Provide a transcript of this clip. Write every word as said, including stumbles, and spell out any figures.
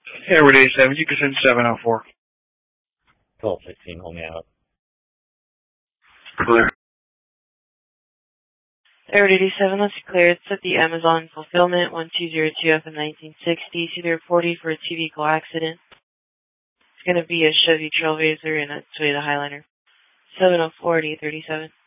Airwood eighty-seven, you can send seven oh four. twelve sixteen, hold me out. Clear. Airwood eighty-seven, let's be clear. It's at the Amazon Fulfillment, one two zero two F M nineteen sixty, Cedar forty for a two-vehicle accident. It's going to be a Chevy Trailblazer and a Toyota Highliner. seven oh four at eight thirty-seven.